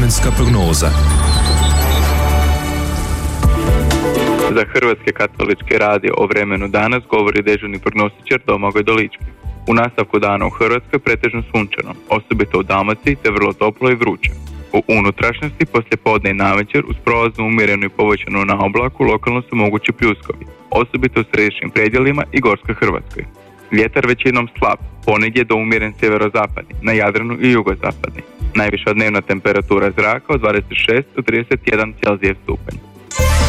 Vremenska prognoza. Za Hrvatske katoličke radio o vremenu danas govori dežurni prognostičar Domagoj Dolički. U nastavku dana u Hrvatskoj pretežno sunčano, osobito u Dalmaciji, te vrlo toplo i vruće. U unutrašnjosti poslijepodne i navečer uz prolaznu umjerenu i povećanu na oblaku lokalno su mogući pljuskovi, osobito u središnjim predjelima i Gorskoj Hrvatskoj. Vjetar većinom slab, ponegdje do umjeren sjeverozapadni, na Jadranu i jugozapadni. Najviša dnevna temperatura zraka od 26 do 31 Celzijevski stupanj.